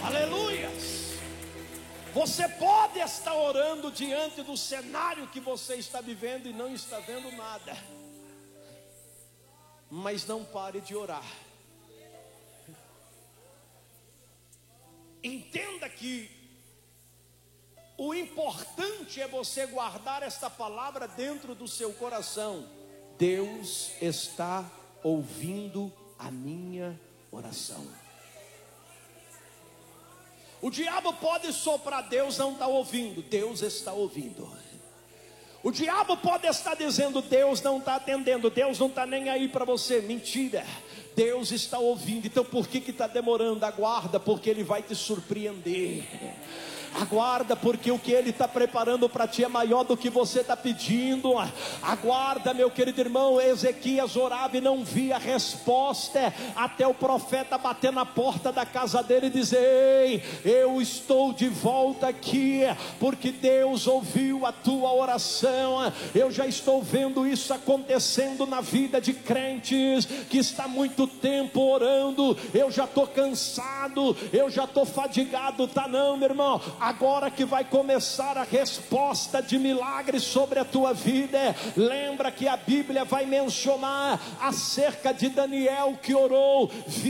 Aleluia. Você pode estar orando diante do cenário que você está vivendo e não está vendo nada, mas não pare de orar. Entenda que o importante é você guardar esta palavra dentro do seu coração. Deus está ouvindo a minha oração. O diabo pode soprar, Deus não está ouvindo. Deus está ouvindo. O diabo pode estar dizendo, Deus não está atendendo, Deus não está nem aí para você. Mentira, Deus está ouvindo. Então por que está demorando? Aguarda, porque Ele vai te surpreender. Aguarda, porque o que Ele está preparando para ti é maior do que você está pedindo. Aguarda, meu querido irmão. Ezequias orava e não via resposta, até o profeta bater na porta da casa dele e dizer, ei, eu estou de volta aqui, porque Deus ouviu a tua oração. Eu já estou vendo isso acontecendo na vida de crentes que está muito tempo orando. Eu já estou cansado, eu já estou fadigado. Tá não, meu irmão, agora que vai começar a resposta de milagres sobre a tua vida. Lembra que a Bíblia vai mencionar acerca de Daniel, que orou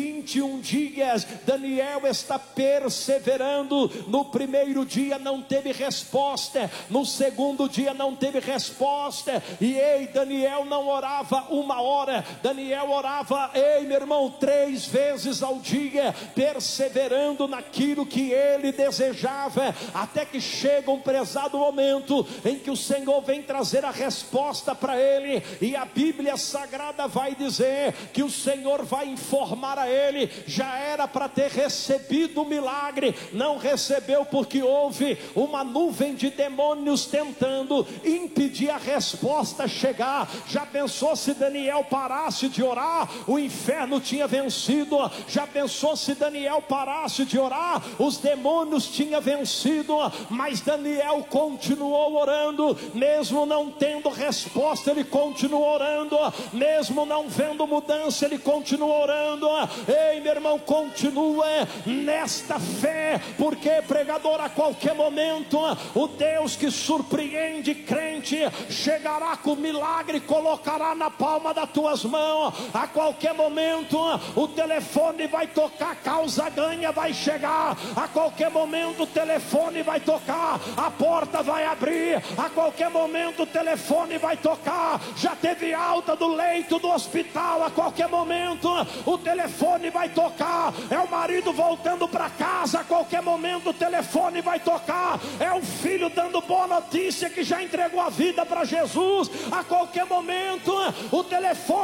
21 dias. Daniel está perseverando. No primeiro dia não teve resposta, no segundo dia não teve resposta. E ei, Daniel não orava 1 hora, Daniel orava, ei meu irmão, 3 vezes ao dia, perseverando naquilo que ele desejava, até que chega um prezado momento em que o Senhor vem trazer a resposta para ele. E a Bíblia Sagrada vai dizer que o Senhor vai informar a ele, já era para ter recebido o milagre, não recebeu porque houve uma nuvem de demônios tentando impedir a resposta chegar. Já pensou se Daniel parasse de orar, o inferno tinha vencido? Já pensou se Daniel parasse de orar, os demônios tinham vencido? Mas Daniel continuou orando, mesmo não tendo resposta, ele continuou orando, mesmo não vendo mudança, ele continuou orando. Ei meu irmão, continua nesta fé, porque pregador, a qualquer momento o Deus que surpreende crente chegará com milagre, colocará na palma das tuas mãos. A qualquer momento o telefone vai tocar, causa ganha vai chegar. A qualquer momento o telefone vai tocar, a porta vai abrir. A qualquer momento o telefone vai tocar. Já teve alta do leito do hospital, a qualquer momento o telefone vai tocar. É o marido voltando para casa, a qualquer momento o telefone vai tocar. É o filho dando boa notícia que já entregou a vida para Jesus, a qualquer momento o telefone